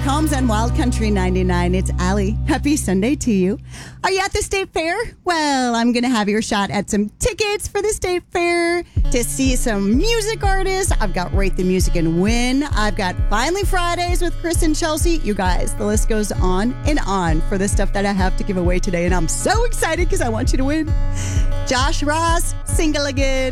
Combs on Wild Country 99. It's Allie. Happy Sunday to you. Are you at the State Fair? Well, I'm going to have your shot at some tickets for the State Fair to see some music artists. I've got Rate the Music and Win. I've got Finally Fridays with Chris and Chelsea. You guys, the list goes on and on for the stuff that I have to give away today. And I'm so excited because I want you to win. Josh Ross, Single Again.